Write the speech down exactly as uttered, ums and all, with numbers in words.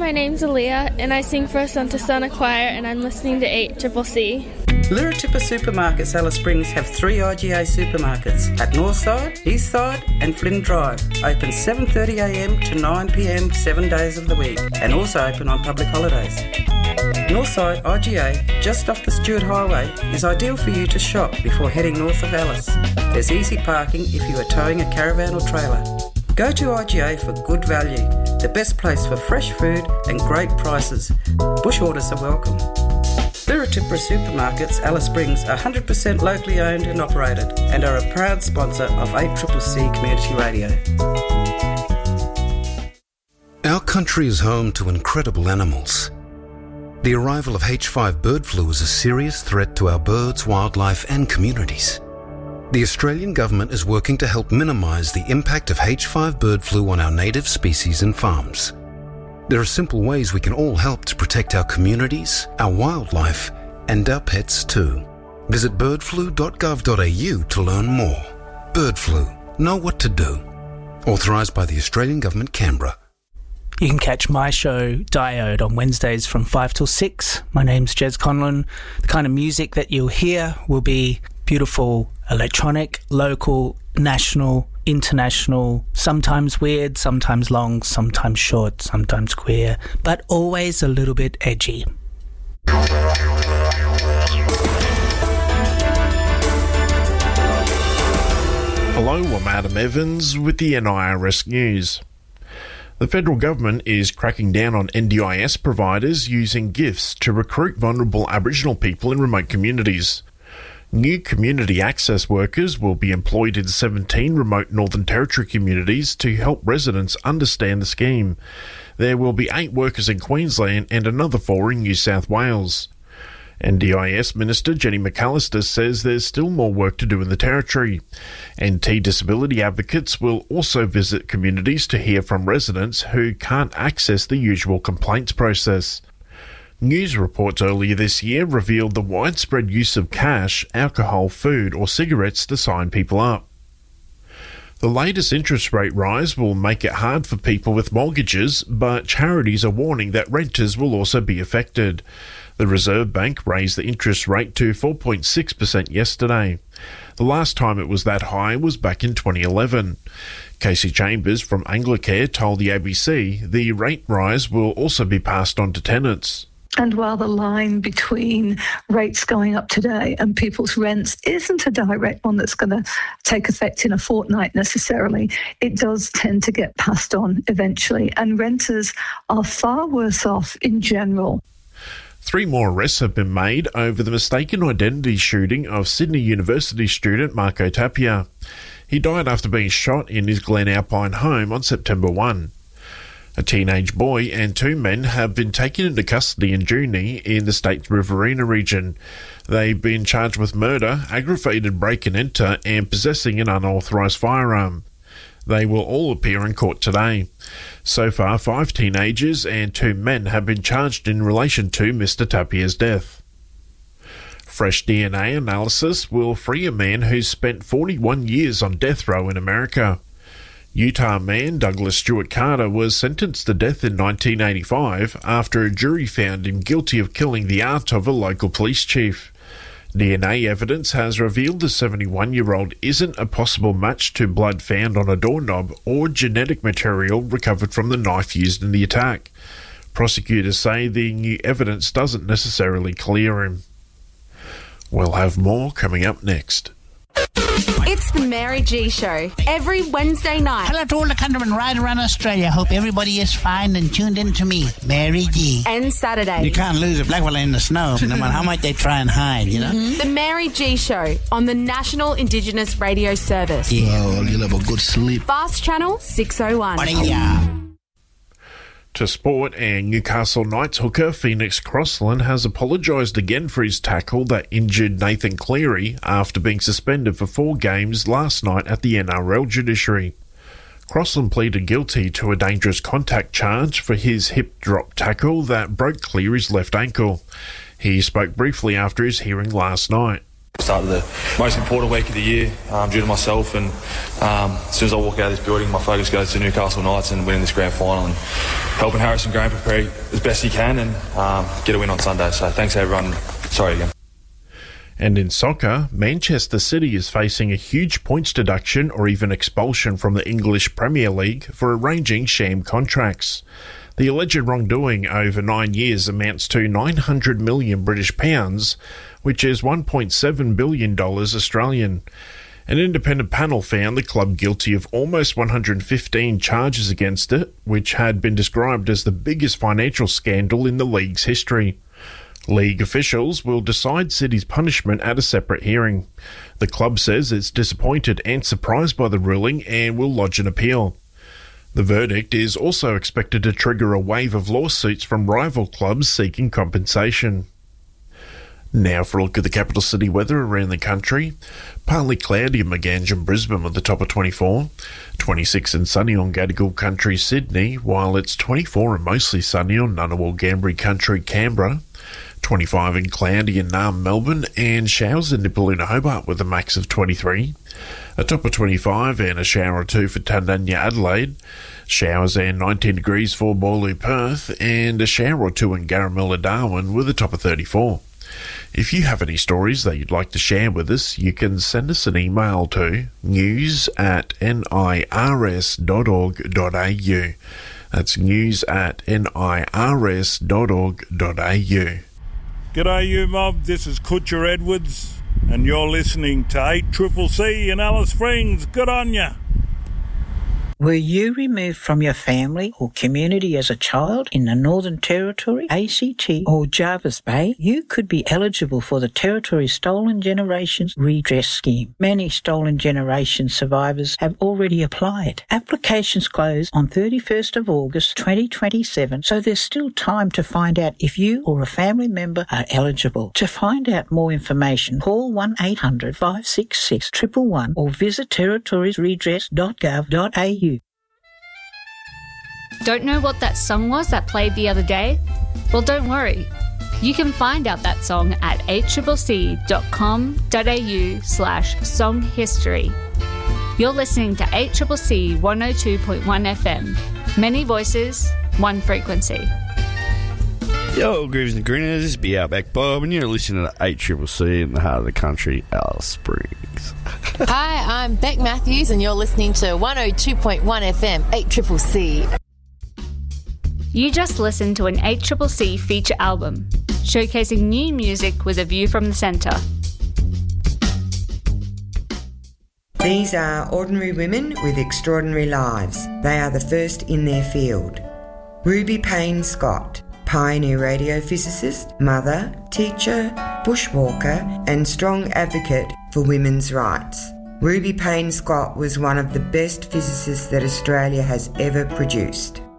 my name's Aaliyah and I sing for a Santa Sana choir and I'm listening to eight C C C. Lirratippa Supermarkets Alice Springs have three I G A supermarkets at Northside, Eastside and Flynn Drive. Open seven thirty a m to nine p m seven days of the week and also open on public holidays. Northside I G A, just off the Stewart Highway, is ideal for you to shop before heading north of Alice. There's easy parking if you are towing a caravan or trailer. Go to I G A for good value, the best place for fresh food and great prices. Bush orders are welcome. Lirratippa Supermarkets Alice Springs are one hundred percent locally owned and operated and are a proud sponsor of eight C C C Community Radio. Our country is home to incredible animals. The arrival of H five bird flu is a serious threat to our birds, wildlife and communities. The Australian Government is working to help minimise the impact of H five bird flu on our native species and farms. There are simple ways we can all help to protect our communities, our wildlife and our pets too. Visit bird flu dot gov dot a u to learn more. Bird flu. Know what to do. Authorised by the Australian Government, Canberra. You can catch my show, Diode, on Wednesdays from five till six. My name's Jez Conlon. The kind of music that you'll hear will be beautiful electronic, local, national, international, sometimes weird, sometimes long, sometimes short, sometimes queer, but always a little bit edgy. Hello, I'm Adam Evans with the N I R S News. The federal government is cracking down on N D I S providers using gifts to recruit vulnerable Aboriginal people in remote communities. New community access workers will be employed in seventeen remote Northern Territory communities to help residents understand the scheme. There will be eight workers in Queensland and another four in New South Wales. N D I S Minister Jenny McAllister says there's still more work to do in the Territory. N T disability advocates will also visit communities to hear from residents who can't access the usual complaints process. News reports earlier this year revealed the widespread use of cash, alcohol, food or cigarettes to sign people up. The latest interest rate rise will make it hard for people with mortgages, but charities are warning that renters will also be affected. The Reserve Bank raised the interest rate to four point six percent yesterday. The last time it was that high was back in twenty eleven. Casey Chambers from Anglicare told the A B C the rate rise will also be passed on to tenants. And while the line between rates going up today and people's rents isn't a direct one that's going to take effect in a fortnight necessarily, it does tend to get passed on eventually. And renters are far worse off in general. Three more arrests have been made over the mistaken identity shooting of Sydney University student Marco Tapia. He died after being shot in his Glen Alpine home on September first. A teenage boy and two men have been taken into custody in Junee in the state's Riverina region. They've been charged with murder, aggravated break and enter, and possessing an unauthorised firearm. They will all appear in court today. So far, five teenagers and two men have been charged in relation to Mister Tapia's death. Fresh D N A analysis will free a man who's spent forty-one years on death row in America. Utah man Douglas Stewart Carter was sentenced to death in nineteen eighty-five after a jury found him guilty of killing the aunt of a local police chief. D N A evidence has revealed the seventy-one-year-old isn't a possible match to blood found on a doorknob or genetic material recovered from the knife used in the attack. Prosecutors say the new evidence doesn't necessarily clear him. We'll have more coming up next. It's the Mary G Show, every Wednesday night. Hello to all the countrymen right around Australia. Hope everybody is fine and tuned in to me, Mary G. And Saturday. You can't lose a black fella in the snow, no matter how much they try and hide, you know? Mm-hmm. The Mary G Show on the National Indigenous Radio Service. Yeah, well, you'll have a good sleep. Fast Channel six oh one. Yeah. To sport, and Newcastle Knights hooker Phoenix Crossland has apologised again for his tackle that injured Nathan Cleary after being suspended for four games last night at the N R L judiciary. Crossland pleaded guilty to a dangerous contact charge for his hip drop tackle that broke Cleary's left ankle. He spoke briefly after his hearing last night. Started the most important week of the year um, due to myself, and um, as soon as I walk out of this building, my focus goes to Newcastle Knights and winning this grand final and helping Harrison Graham prepare as best he can and um, get a win on Sunday. So thanks everyone. Sorry again. And in soccer, Manchester City is facing a huge points deduction or even expulsion from the English Premier League for arranging sham contracts. The alleged wrongdoing over nine years amounts to nine hundred million British pounds, which is one point seven billion dollars Australian. An independent panel found the club guilty of almost one hundred fifteen charges against it, which had been described as the biggest financial scandal in the league's history. League officials will decide City's punishment at a separate hearing. The club says it's disappointed and surprised by the ruling and will lodge an appeal. The verdict is also expected to trigger a wave of lawsuits from rival clubs seeking compensation. Now for a look at the capital city weather around the country. Partly cloudy in Maganj and Brisbane with the top of twenty-four. twenty-six and sunny on Gadigal Country, Sydney, while it's twenty-four and mostly sunny on Ngunnawal Gambri Country, Canberra. twenty-five and cloudy in Naarm, Melbourne, and showers in Nipaluna, Hobart with a max of twenty-three. A top of twenty-five and a shower or two for Tandanya, Adelaide. Showers and nineteen degrees for Boorloo, Perth, and a shower or two in Garamilla, Darwin with a top of thirty-four. If you have any stories that you'd like to share with us, you can send us an email to news at nirs dot org dot a u. That's news at nirs dot org dot a u. G'day you mob, this is Kutcher Edwards, and you're listening to eight C C C in Alice Springs. Good on ya! Were you removed from your family or community as a child in the Northern Territory, A C T or Jervis Bay? You could be eligible for the Territory's Stolen Generations Redress Scheme. Many Stolen Generations survivors have already applied. Applications close on thirty-first of August twenty twenty-seven, so there's still time to find out if you or a family member are eligible. To find out more information, call one eight hundred five six six one one one or visit territories redress dot gov dot a u. Don't know what that song was that played the other day? Well, don't worry. You can find out that song at eight c c c dot com dot a u slash song history. You're listening to eight C C C one oh two point one F M. Many voices, one frequency. Yo, Grooves and Grinners, it's Be Outback Bob, and you're listening to eight C C C in the heart of the country, Alice Springs. Hi, I'm Beck Matthews, and you're listening to one oh two point one F M, eight C C C. You just listened to an eight C C C feature album, showcasing new music with a view from the centre. These are ordinary women with extraordinary lives. They are the first in their field. Ruby Payne Scott, pioneer radiophysicist, mother, teacher, bushwalker, and strong advocate for women's rights. Ruby Payne Scott was one of the best physicists that Australia has ever produced.